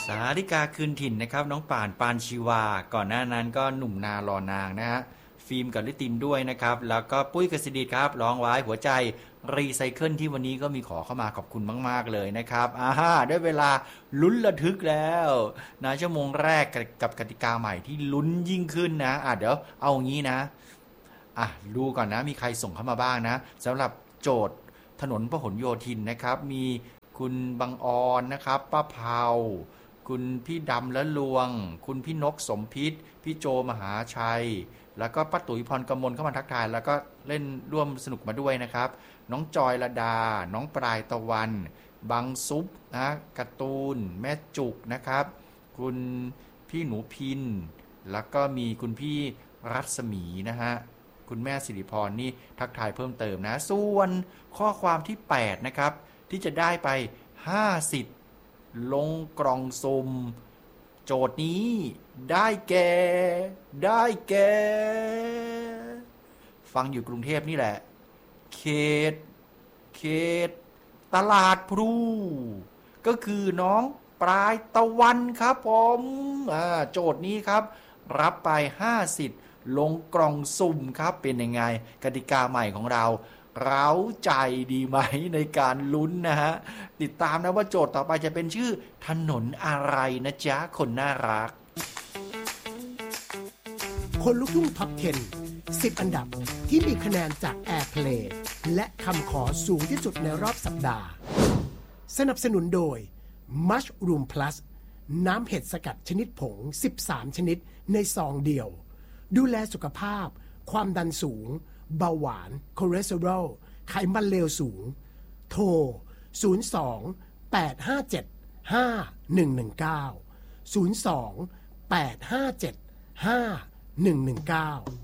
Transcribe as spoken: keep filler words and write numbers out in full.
สาริกาคืนถิ่นนะครับน้องป่านปานชีวาก่อนหน้านั้นก็หนุ่มนารอนางนะฮะฟิล์มกับลิตินด้วยนะครับแล้วก็ปุ้ยกสิดิษฐ์ครับร้องไว้หัวใจรีไซเคิลที่วันนี้ก็มีขอเข้ามาขอบคุณมากๆเลยนะครับอ่าฮะได้เวลาลุ้นระทึกแล้วนะชั่วโมงแรกกับกติกาใหม่ที่ลุ้นยิ่งขึ้นนะอ่ะเดี๋ยวเอางี้นะอ่ะดูก่อนนะมีใครส่งเข้ามาบ้างนะสำหรับโจทย์ถนนพหลโยธินนะครับมีคุณบังออนนะครับป้าเผาคุณพี่ดำและลวงคุณพี่นกสมพิษพี่โจมหาชัยแล้วก็ป้าตุ๋ยพรกมลเข้ามาทักทายแล้วก็เล่นร่วมสนุกมาด้วยนะครับน้องจอยระดาน้องปลายตะวันบังซุปนะการ์ตูนแม่จุกนะครับคุณพี่หนูพินแล้วก็มีคุณพี่รัศมีนะฮะคุณแม่สิริพรนี่ทักทายเพิ่มเติมนะส่วนข้อความที่แปดนะครับที่จะได้ไปห้าสิทธิ์ลงกล่องซุ่มโจทย์นี้ได้แก่ได้แก่ฟังอยู่กรุงเทพนี่แหละเขตเขตตลาดพลูก็คือน้องปลายตะวันครับผมอ่าโจทย์นี้ครับรับไปห้าสิทธิ์ลงกล่องสุ่มครับเป็นยังไงกติกาใหม่ของเราเร้าใจดีไหมในการลุ้นนะฮะติดตามนะว่าโจทย์ต่อไปจะเป็นชื่อถนนอะไรนะจ๊ะคนน่ารักคนลุกทุ่งท็อปสิบ สิบอันดับที่มีคะแนนจาก Airplay และคำขอสูงที่สุดในรอบสัปดาห์สนับสนุนโดย Mushroom Plus น้ำเห็ดสกัดชนิดผงสิบสามชนิดในซองเดียวดูแลสุขภาพความดันสูงเบาหวานคอเลสเตอรอลไขมันเลวสูงโทรศูนย์ สอง แปด ห้า เจ็ด ห้า หนึ่ง หนึ่ง เก้า ศูนย์ สอง แปด ห้า เจ็ด ห้า หนึ่ง หนึ่ง เก้า